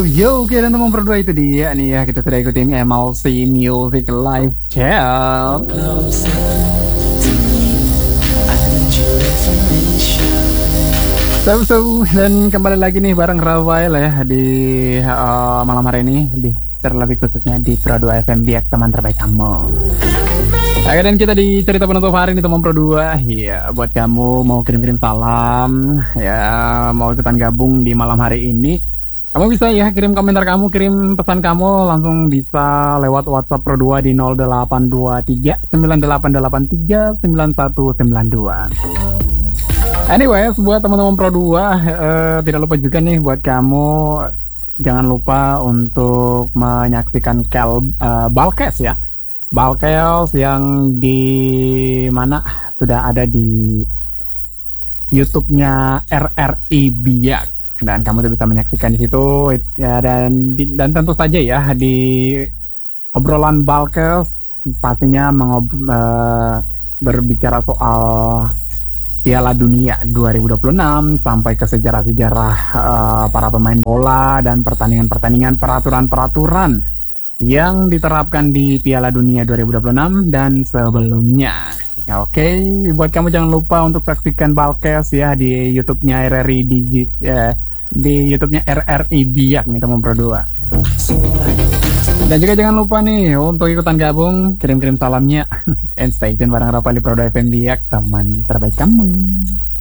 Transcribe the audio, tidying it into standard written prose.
Oke dan teman berdua itu dia nih ya, kita sudah ikutin MLC Music Live Chat. Dan kembali lagi nih bareng Rafael ya di malam hari ini, terlebih khususnya di Pro 2 FM Biak, teman terbaik kamu. Oke, dan kita di cerita penutup hari ini teman Pro 2 ya, buat kamu mau kirim-kirim salam ya, mau ikutan gabung di malam hari ini, kamu bisa ya kirim komentar kamu, kirim pesan kamu langsung bisa lewat WhatsApp Pro 2 di 0823 9883 9192. Anyways, buat teman-teman Pro 2, tidak lupa juga nih buat kamu, jangan lupa untuk menyaksikan Balkes ya. Balkes yang di mana sudah ada di YouTube-nya RRI Biak, dan kamu tuh bisa menyaksikan di situ ya, dan tentu saja ya di obrolan Balkes pastinya berbicara soal Piala Dunia 2026 sampai ke sejarah-sejarah para pemain bola dan pertandingan-pertandingan, peraturan-peraturan yang diterapkan di Piala Dunia 2026 dan sebelumnya. Ya, oke, buat kamu jangan lupa untuk saksikan Balkes ya di YouTube-nya RRI di YouTube-nya RRI Biak nih teman Pro 2. Dan juga jangan lupa nih untuk ikutan gabung, kirim-kirim salamnya and stay tune bareng Rafael di Pro 2 FM Biak, teman terbaik kamu.